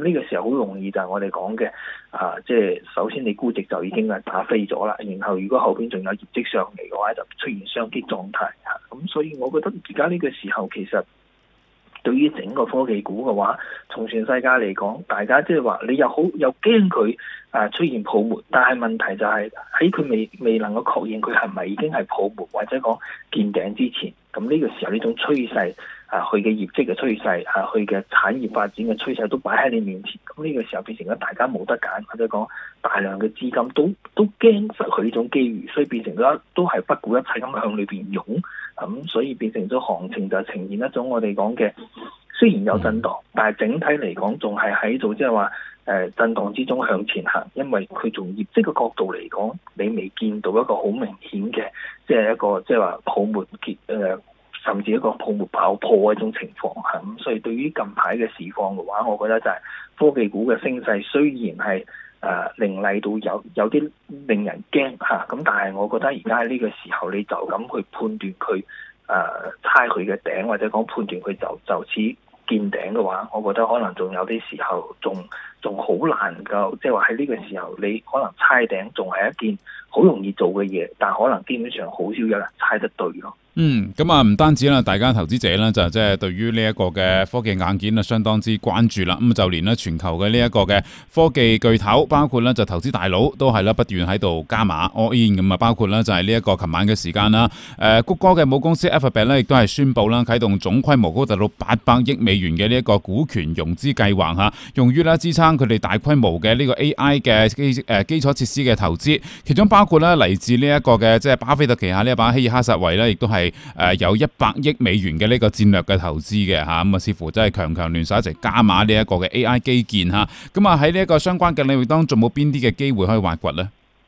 咁呢個時候好容易就係我哋講嘅即係首先你估值就已經係打飛咗啦，然後如果後邊仲有業績上嚟嘅話，就出現雙擊狀態嚇。咁所以我覺得而家呢個時候其實對於整個科技股嘅話，從全世界嚟講，大家即係話你又好又驚佢出現泡沫，但係問題就係喺佢未能夠確認佢係咪已經係泡沫或者講見頂之前，咁呢個時候呢種趨勢佢嘅業績嘅趨勢佢嘅產業發展嘅趨勢都擺喺你面前，咁呢個時候變成咗大家冇得揀，或者講大量嘅資金都驚失去呢種機遇，所以變成咗都係不顧一切咁向裏邊湧，咁所以變成咗行情就呈現一種我哋講嘅雖然有震盪，但係整體嚟講仲係喺度即係話震盪之中向前行，因為佢從業績嘅角度嚟講，你未見到一個好明顯嘅即係一個即係話泡沫甚至一個泡沫爆破嘅一種情況嚇。咁所以對於近排嘅市況嘅話，我覺得就係科技股嘅升勢雖然係凌厲到有啲令人驚嚇，咁但係我覺得而家喺呢個時候你就咁去判斷佢猜佢嘅頂，或者講判斷佢就此見頂嘅話，我覺得可能仲有啲時候仲好難夠，即係話喺呢個時候你可能猜頂仲係一件好容易做嘅嘢，但可能基本上好少有人猜得對咯。 咁啊，唔單止啦，大家投資者咧就即係對於呢一個嘅科技硬件啊，相當之關注啦。咁就連咧全球嘅呢一個嘅科技巨頭，包括咧就投資大佬都係啦，不斷喺度加碼 all in 咁啊。包括咧就係呢一個琴晚嘅時間啦，谷歌嘅母公司 Alphabet 咧亦都係宣布啦，啟動總規模高達到800億美元嘅呢一個股權融資計劃嚇，用於咧支撐佢哋大規模嘅呢個 AI 嘅基礎設施嘅投資，其中包括咧嚟自呢一個嘅即係巴菲特旗下呢一把希爾哈薩維咧，亦都係有100億美元嘅呢個戰略嘅投資嘅嚇，咁啊似乎真係強聯手一齊加碼呢一個嘅 AI 基建嚇，咁啊喺呢一個相關嘅領域當中，仲冇邊啲嘅機會可以挖掘呢？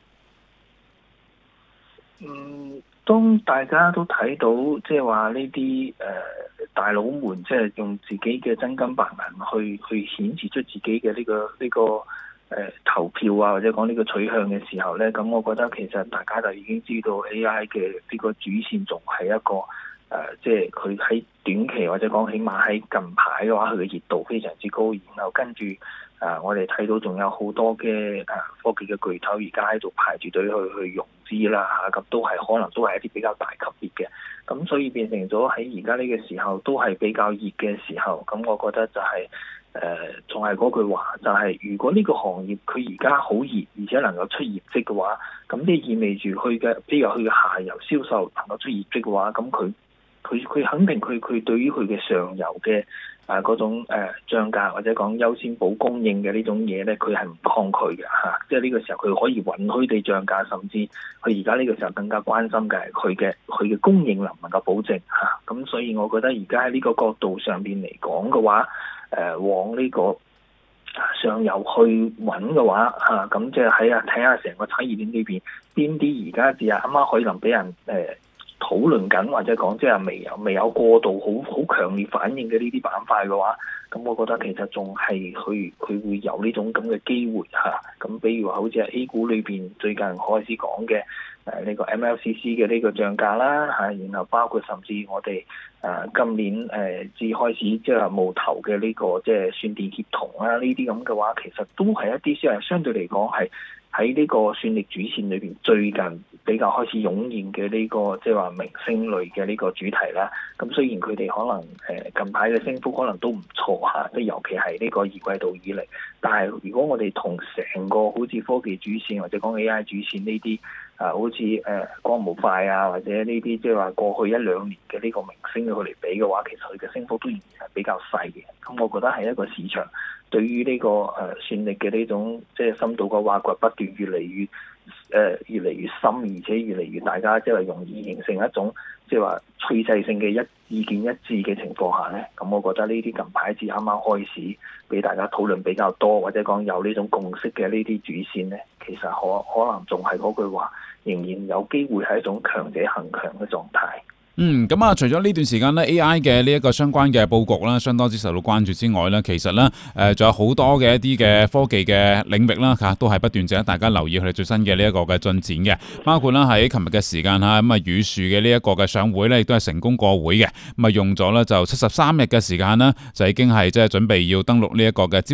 當大家都睇到即係話呢啲大佬們即係用自己嘅真金白銀去顯示出自己嘅呢個投票或者講呢個取向嘅時候呢，咁我覺得其實大家就已經知道 AI 嘅呢個主線仲係一個即係佢喺短期或者講起碼喺近排嘅話，佢嘅熱度非常之高，然後跟住我哋睇到仲有好多嘅科技嘅巨頭而家喺度排住隊去融資啦咁都係可能都係一啲比較大級別嘅，咁所以變成咗喺而家呢個時候都係比較熱嘅時候，咁我覺得就係仲係嗰句話，就係如果呢個行業佢而家好熱，而且能夠出業績嘅話，咁呢意味住佢嘅譬如佢嘅下游銷售能夠出業績嘅話，咁佢肯定佢對於佢嘅上游嘅嗰種漲價或者講優先補供應嘅呢種嘢咧，佢係唔抗拒嘅即係呢個時候佢可以允許地漲價，甚至佢而家呢個時候更加關心嘅係佢嘅供應能唔能夠保證咁所以我覺得而家喺呢個角度上邊嚟講嘅話，往呢個上游去揾嘅話咁即係睇下成個產業鏈裏邊邊啲而家至係啱啱可以能俾人討論緊或者講即係未有過度好強烈反應嘅呢啲板塊嘅話，咁我覺得其實仲係佢會有呢種咁嘅機會咁比如話好似係 A 股裏邊最近開始講嘅呢個 MLCC 嘅呢個漲價啦然後包括甚至我哋今年至開始即係冒頭嘅呢個即係算電協同啦，呢啲咁嘅話，其實都係一啲相對嚟講係喺呢個算力主線裏邊最近比較開始湧現嘅呢個即係話明星類嘅呢個主題啦。咁雖然佢哋可能近排嘅升幅可能都唔錯即係尤其係呢個二季度以嚟，但係如果我哋同成個好似科技主線或者講 AI 主線呢啲好似光模塊或者呢啲即係話過去1-2年嘅呢個明星佢嚟比嘅話，其實佢嘅升幅都仍然係比較細嘅。咁我覺得係一個市場對於呢個算力嘅呢種即係深度嘅挖掘不斷越嚟越深，而且越嚟越大家即係容易形成一種即係話趨勢性嘅意見一致嘅情況下咧，咁我覺得呢啲近排至啱啱開始俾大家討論比較多，或者講有呢種共識嘅呢啲主線咧，其實可能仲係嗰句話，仍然有機會係一種強者恒強嘅狀態。 咁除咗呢段時間咧 AI 嘅呢一個相關嘅佈局啦，相當之受到關注之外咧，其實咧仲有好多嘅一啲嘅科技嘅領域啦都係不斷值得大家留意佢哋最新嘅呢一個嘅進展嘅，包括啦喺琴日嘅時間宇樹嘅呢一個嘅上會咧，亦都係成功過會嘅，用咗咧就73日嘅時間啦，就已經係即係準備要登陸呢一個嘅